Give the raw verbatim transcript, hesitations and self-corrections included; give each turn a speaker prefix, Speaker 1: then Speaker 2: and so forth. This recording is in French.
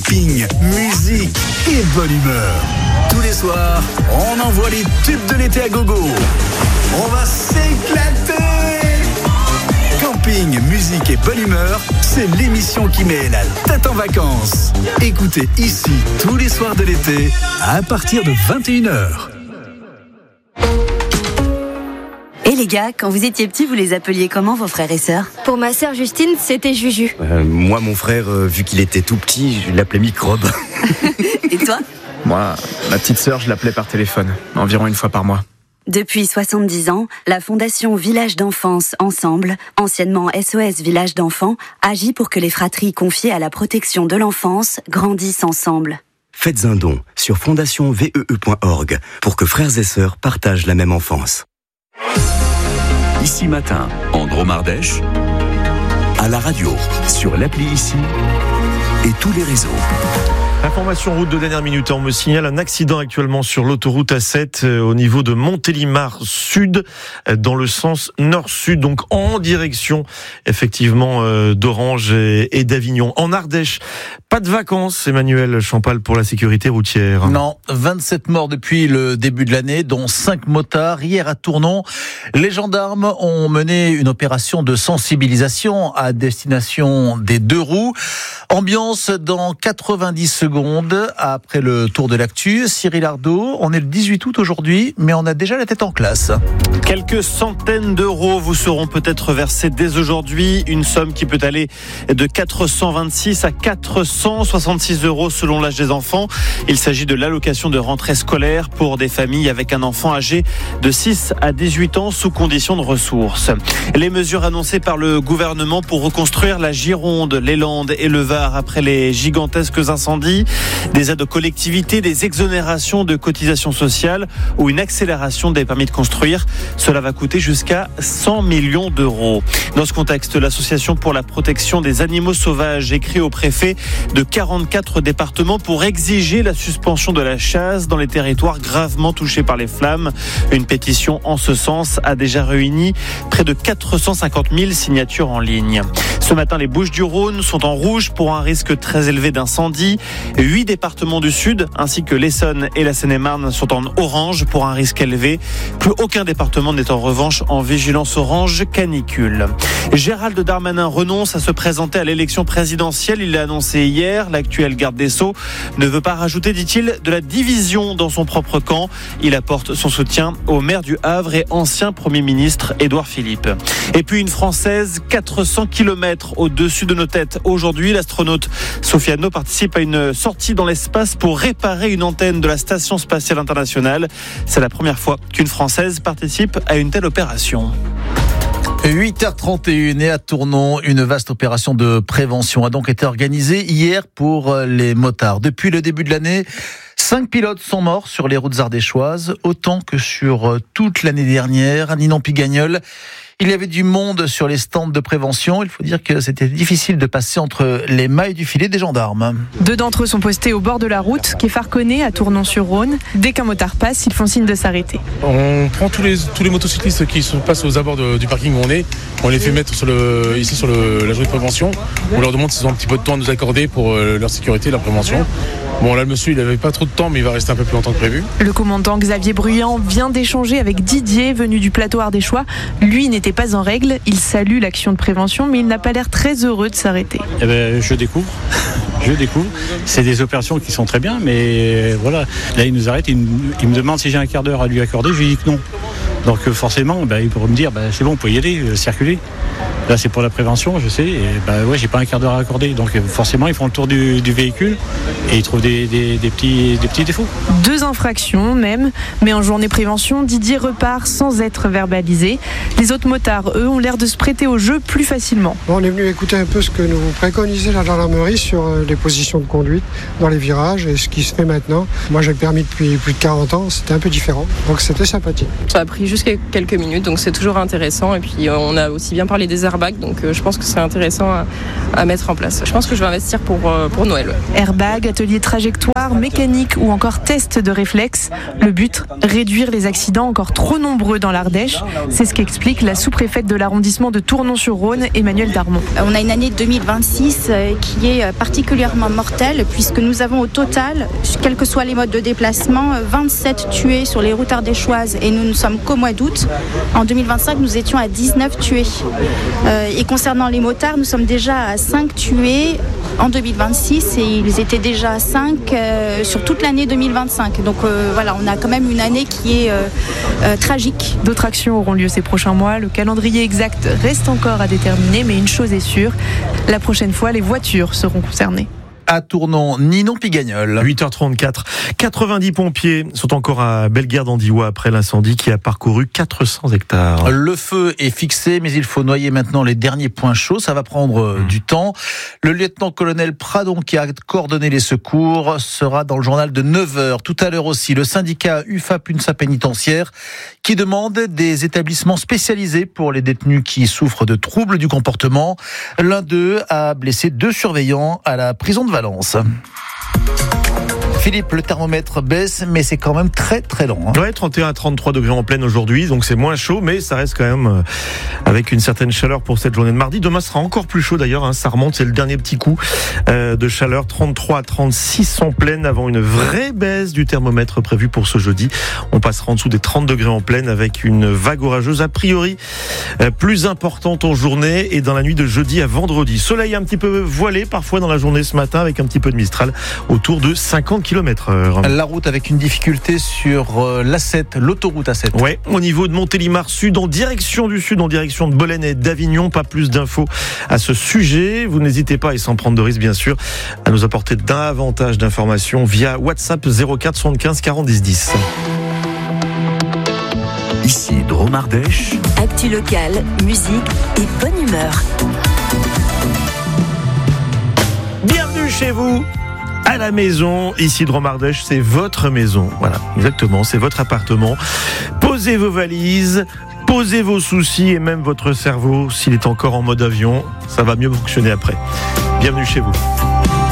Speaker 1: camping, musique et bonne humeur. Tous les soirs, on envoie les tubes de l'été à gogo. On va s'éclater. Camping, musique et bonne humeur, c'est l'émission qui met la tête en vacances. Écoutez ici tous les soirs de l'été à partir de vingt et une heures.
Speaker 2: Et les gars, quand vous étiez petits, vous les appeliez comment vos frères et sœurs ?
Speaker 3: Pour ma sœur Justine, c'était Juju.
Speaker 4: Euh, moi, mon frère, euh, vu qu'il était tout petit, je l'appelais Microbe.
Speaker 2: Et toi ?
Speaker 5: Moi, ma petite sœur, je l'appelais par téléphone, environ une fois par mois.
Speaker 2: Depuis soixante-dix ans, la Fondation Village d'Enfance Ensemble, anciennement S O S Village d'Enfants, agit pour que les fratries confiées à la protection de l'enfance grandissent ensemble.
Speaker 4: Faites un don sur fondation v e e point org pour que frères et sœurs partagent la même enfance.
Speaker 6: Ici Matin, en Drôme-Ardèche, à la radio, sur l'appli Ici et tous les réseaux.
Speaker 7: Information route de dernière minute, on me signale un accident actuellement sur l'autoroute A sept euh, au niveau de Montélimar Sud, euh, dans le sens nord-sud, donc en direction effectivement euh, d'Orange et, et d'Avignon. En Ardèche, pas de vacances, Emmanuel Champal, pour la sécurité routière.
Speaker 8: Non, vingt-sept morts depuis le début de l'année, dont cinq motards. Hier à Tournon, les gendarmes ont mené une opération de sensibilisation à destination des deux roues. Ambiance dans quatre-vingt-dix secondes après le tour de l'actu. Cyril Ardo, on est le dix-huit août aujourd'hui, mais on a déjà la tête en classe.
Speaker 7: Quelques centaines d'euros vous seront peut-être versés dès aujourd'hui. Une somme qui peut aller de quatre cent vingt-six à quatre cent soixante-six euros selon l'âge des enfants. Il s'agit de l'allocation de rentrée scolaire pour des familles avec un enfant âgé de six à dix-huit ans sous condition de ressources. Les mesures annoncées par le gouvernement pour reconstruire la Gironde, les Landes et le Var après les gigantesques incendies, des aides aux collectivités, des exonérations de cotisations sociales ou une accélération des permis de construire. Cela va coûter jusqu'à cent millions d'euros. Dans ce contexte, l'association pour la protection des animaux sauvages écrit au préfet de quarante-quatre départements pour exiger la suspension de la chasse dans les territoires gravement touchés par les flammes. Une pétition en ce sens a déjà réuni près de quatre cent cinquante mille signatures en ligne. Ce matin, les Bouches-du-Rhône sont en rouge pour un risque très élevé d'incendie. Huit départements du Sud, ainsi que l'Essonne et la Seine-et-Marne, sont en orange pour un risque élevé. Plus aucun département n'est en revanche en vigilance orange canicule. Gérald Darmanin renonce à se présenter à l'élection présidentielle. Il l'a annoncé hier. L'actuel garde des Sceaux ne veut pas rajouter, dit-il, de la division dans son propre camp. Il apporte son soutien au maire du Havre et ancien Premier ministre Édouard Philippe. Et puis une Française, quatre cents kilomètres au-dessus de nos têtes. Aujourd'hui, l'astronaute Sofiano participe à une sortie dans l'espace pour réparer une antenne de la Station spatiale internationale. C'est la première fois qu'une Française participe à une telle opération.
Speaker 8: huit heures trente et une et à Tournon, une vaste opération de prévention a donc été organisée hier pour les motards. Depuis le début de l'année, cinq pilotes sont morts sur les routes ardéchoises, autant que sur toute l'année dernière. Ninon Pigagnol, il y avait du monde sur les stands de prévention. Il faut dire que c'était difficile de passer entre les mailles du filet des gendarmes.
Speaker 9: Deux d'entre eux sont postés au bord de la route, quai Farconnet à Tournon-sur-Rhône. Dès qu'un motard passe, ils font signe de s'arrêter.
Speaker 10: On prend tous les, tous les motocyclistes qui se passent aux abords de, du parking où on est. On les fait mettre sur le, ici sur le, la journée de prévention. On leur demande s'ils ont un petit peu de temps à nous accorder pour euh, leur sécurité, leur prévention. Bon, là, le monsieur, il n'avait pas trop de temps, mais il va rester un peu plus longtemps que prévu.
Speaker 9: Le commandant Xavier Bruyant vient d'échanger avec Didier, venu du plateau ardéchois. Lui n'était pas en règle. Il salue l'action de prévention, mais il n'a pas l'air très heureux de s'arrêter.
Speaker 11: Eh ben, je découvre. Je découvre. C'est des opérations qui sont très bien, mais voilà. Là, il nous arrête. Il me, il me demande si j'ai un quart d'heure à lui accorder. Je lui dis que non. Donc, forcément, ben, il pourrait me dire, ben, c'est bon, on peut y aller, euh, circuler. Là, c'est pour la prévention, je sais. Et bah ouais, j'ai pas un quart d'heure à accorder. Donc forcément, ils font le tour du, du véhicule et ils trouvent des, des, des, petits, des petits défauts.
Speaker 9: Deux infractions même. Mais en journée prévention, Didier repart sans être verbalisé. Les autres motards, eux, ont l'air de se prêter au jeu plus facilement.
Speaker 12: On est venu écouter un peu ce que nous préconisait la gendarmerie sur les positions de conduite dans les virages et ce qui se fait maintenant. Moi, j'ai le permis depuis plus de quarante ans. C'était un peu différent. Donc c'était sympathique.
Speaker 13: Ça a pris juste quelques minutes, donc c'est toujours intéressant. Et puis on a aussi bien parlé des airbags, donc euh, je pense que c'est intéressant à, à mettre en place. Je pense que je vais investir pour, euh, pour Noël.
Speaker 9: Airbag, atelier trajectoire, radar, mécanique ou encore test de réflexe. Le but, réduire les accidents encore trop nombreux dans l'Ardèche. C'est ce qu'explique la sous-préfète de l'arrondissement de Tournon-sur-Rhône, Emmanuelle Darmon.
Speaker 14: On a une année deux mille vingt-six qui est particulièrement mortelle puisque nous avons au total, quels que soient les modes de déplacement, vingt-sept tués sur les routes ardéchoises et nous ne sommes qu'au mois d'août. En deux mille vingt-cinq, nous étions à dix-neuf tués. Euh, et concernant les motards, nous sommes déjà à cinq tués en deux mille vingt-six et ils étaient déjà à cinq euh, sur toute l'année deux mille vingt-cinq. Donc euh, voilà, on a quand même une année qui est euh, euh, tragique.
Speaker 9: D'autres actions auront lieu ces prochains mois. Le calendrier exact reste encore à déterminer, mais une chose est sûre, la prochaine fois, les voitures seront concernées.
Speaker 8: À Tournon, Ninon Pigagnol.
Speaker 15: huit heures trente-quatre. quatre-vingt-dix pompiers sont encore à Bellegarde-en-Diois après l'incendie qui a parcouru quatre cents hectares.
Speaker 8: Le feu est fixé, mais il faut noyer maintenant les derniers points chauds. Ça va prendre mmh. du temps. Le lieutenant-colonel Pradon, qui a coordonné les secours, sera dans le journal de neuf heures. Tout à l'heure aussi, le syndicat U F A P UNSA Pénitentiaire qui demande des établissements spécialisés pour les détenus qui souffrent de troubles du comportement. L'un d'eux a blessé deux surveillants à la prison de Valence. Philippe, le thermomètre baisse, mais c'est quand même très très lent. Hein.
Speaker 15: Ouais, trente et un à trente-trois degrés en pleine aujourd'hui, donc c'est moins chaud, mais ça reste quand même euh, avec une certaine chaleur pour cette journée de mardi. Demain sera encore plus chaud d'ailleurs, hein, ça remonte, c'est le dernier petit coup euh, de chaleur, trente-trois à trente-six en pleine, avant une vraie baisse du thermomètre prévue pour ce jeudi. On passera en dessous des trente degrés en pleine avec une vague orageuse a priori euh, plus importante en journée et dans la nuit de jeudi à vendredi. Soleil un petit peu voilé parfois dans la journée ce matin avec un petit peu de Mistral autour de cinquante kilomètres.
Speaker 8: La route avec une difficulté sur l'A sept, l'autoroute A sept.
Speaker 15: Ouais, au niveau de Montélimar Sud, en direction du sud, en direction de Bolène et d'Avignon. Pas plus d'infos à ce sujet. Vous n'hésitez pas, et sans prendre de risque bien sûr, à nous apporter davantage d'informations via WhatsApp zéro quatre soixante-quinze quarante dix dix.
Speaker 6: Ici Drôme Ardèche.
Speaker 2: Actu local, musique et bonne humeur.
Speaker 15: Bienvenue chez vous. À la maison, ici Drôme Ardèche, c'est votre maison. Voilà, exactement, c'est votre appartement. Posez vos valises, posez vos soucis et même votre cerveau, s'il est encore en mode avion, ça va mieux fonctionner après. Bienvenue chez vous.